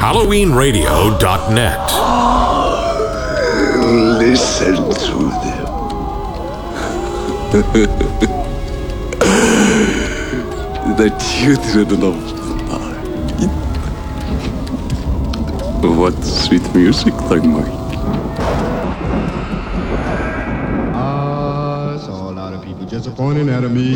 HalloweenRadio.net. Listen to them. The children of the night. What sweet music they make. I saw a lot of people disappointed at me.